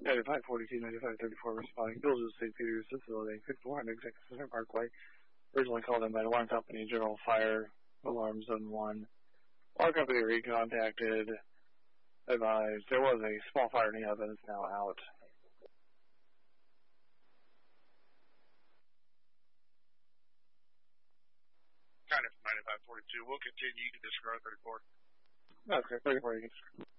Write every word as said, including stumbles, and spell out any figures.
ninety-five forty-two, ninety-five thirty-four responding. Bills of Saint Peter's facility, fifty-four hundred Center Parkway. Originally called in by the alarm company, General Fire Alarm Zone one. Alarm company recontacted. Advised there was a small fire in the oven. It's now out. Kind of ninety-five forty-two. We'll continue. You can disregard thirty-four. Okay, thirty-four. You can disregard.